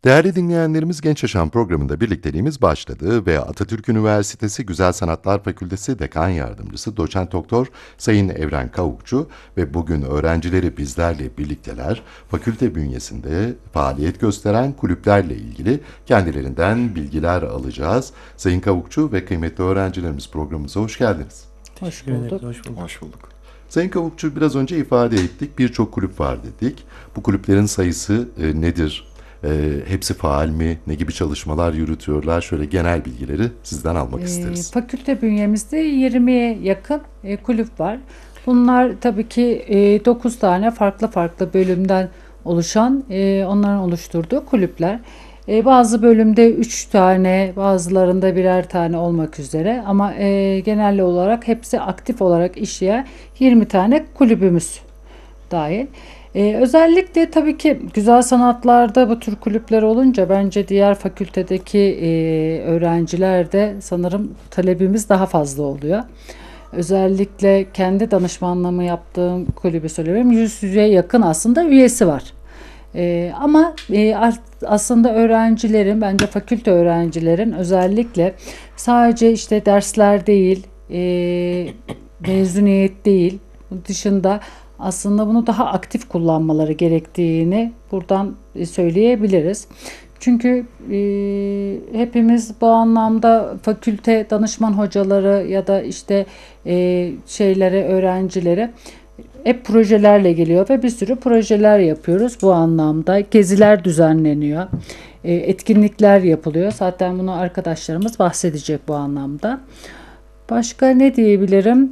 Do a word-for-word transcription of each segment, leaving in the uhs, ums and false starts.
Değerli dinleyenlerimiz, Genç Yaşam programında birlikteliğimiz başladı ve Atatürk Üniversitesi Güzel Sanatlar Fakültesi Dekan Yardımcısı Doçent Doktor Sayın Evren Kavukçu ve bugün öğrencileri bizlerle birlikteler. Fakülte bünyesinde faaliyet gösteren kulüplerle ilgili kendilerinden bilgiler alacağız. Sayın Kavukçu ve kıymetli öğrencilerimiz, programımıza hoş geldiniz. Hoş bulduk. Hoş bulduk. Hoş bulduk. Sayın Kavukçu, biraz önce ifade ettik, birçok kulüp var dedik. Bu kulüplerin sayısı e, nedir? E, hepsi faal mi? Ne gibi çalışmalar yürütüyorlar? Şöyle genel bilgileri sizden almak Ee, isteriz. Fakülte bünyemizde yirmiye yakın e, kulüp var. Bunlar tabii ki e, dokuz tane farklı farklı bölümden oluşan, e, onların oluşturduğu kulüpler. E, bazı bölümde üç tane, bazılarında birer tane olmak üzere ama e, genel olarak hepsi aktif olarak işleyen yirmi tane kulübümüz dahil. Ee, özellikle tabii ki güzel sanatlarda bu tür kulüpler olunca bence diğer fakültedeki e, öğrenciler de sanırım talebimiz daha fazla oluyor. Özellikle kendi danışmanlığımı yaptığım kulübü söyleyeyim. yüz yüze yakın aslında üyesi var. Ee, ama e, aslında öğrencilerin, bence fakülte öğrencilerin özellikle sadece işte dersler değil, e, mezuniyet değil, bunun dışında aslında bunu daha aktif kullanmaları gerektiğini buradan söyleyebiliriz. Çünkü e, hepimiz bu anlamda fakülte danışman hocaları ya da işte e, şeylere, öğrencilere hep projelerle geliyor ve bir sürü projeler yapıyoruz bu anlamda. Geziler düzenleniyor, e, etkinlikler yapılıyor. Zaten bunu arkadaşlarımız bahsedecek bu anlamda. Başka ne diyebilirim?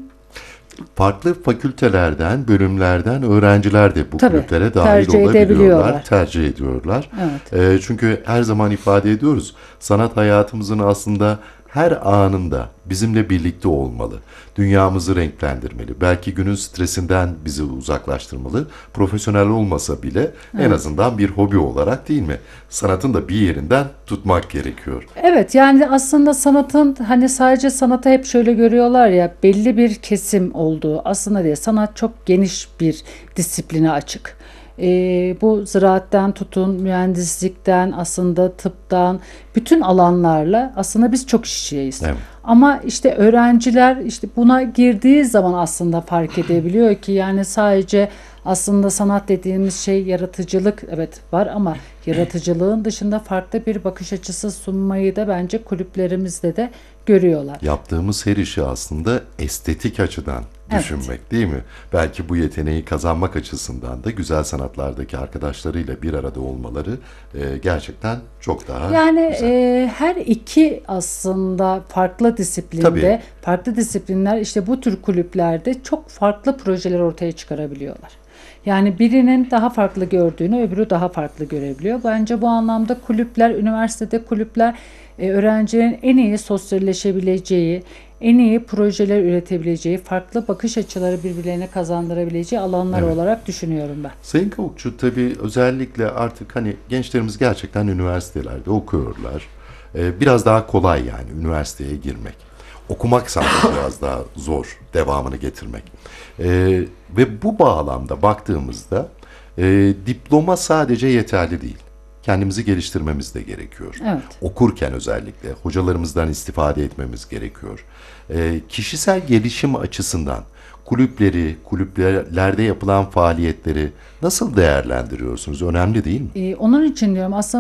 Farklı fakültelerden, bölümlerden öğrenciler de bu Tabii, kulüplere dahil tercih olabiliyorlar, edebiliyorlar. tercih ediyorlar. Evet. E, çünkü her zaman ifade ediyoruz, sanat hayatımızın aslında her anında bizimle birlikte olmalı. Dünyamızı renklendirmeli. Belki günün stresinden bizi uzaklaştırmalı. Profesyonel olmasa bile en Evet. azından bir hobi olarak, değil mi? Sanatın da bir yerinden tutmak gerekiyor. Evet, yani aslında sanatın hani sadece sanatı hep şöyle görüyorlar ya, belli bir kesim olduğu, aslında değil, sanat çok geniş bir disipline açık. Ee, bu ziraatten tutun, mühendislikten, aslında tıptan, bütün alanlarla aslında biz çok işçiyiz. Evet. Ama işte öğrenciler işte buna girdiği zaman aslında fark edebiliyor ki yani sadece aslında sanat dediğimiz şey yaratıcılık, evet var, ama yaratıcılığın dışında farklı bir bakış açısı sunmayı da bence kulüplerimizde de görüyorlar. Yaptığımız her işi aslında estetik açıdan düşünmek, Evet. değil mi? Belki bu yeteneği kazanmak açısından da güzel sanatlardaki arkadaşlarıyla bir arada olmaları e, gerçekten çok daha Yani güzel. e, her iki aslında farklı disiplinde, Tabii. farklı disiplinler işte bu tür kulüplerde çok farklı projeler ortaya çıkarabiliyorlar. Yani birinin daha farklı gördüğünü öbürü daha farklı görebiliyor. Bence bu anlamda kulüpler, üniversitede kulüpler e, öğrencilerin en iyi sosyalleşebileceği, en iyi projeler üretebileceği, farklı bakış açıları birbirlerine kazandırabileceği alanlar Evet. olarak düşünüyorum ben. Sayın Kavukçu, tabii özellikle artık hani gençlerimiz gerçekten üniversitelerde okuyorlar. Ee, biraz daha kolay yani üniversiteye girmek. Okumak sanki biraz daha zor, devamını getirmek. Ee, ve bu bağlamda baktığımızda e, diploma sadece yeterli değil. Kendimizi geliştirmemiz de gerekiyor. Evet. Okurken özellikle hocalarımızdan istifade etmemiz gerekiyor. Ee, kişisel gelişim açısından kulüpleri, kulüplerde yapılan faaliyetleri nasıl değerlendiriyorsunuz? Önemli değil mi? Ee, onun için diyorum aslında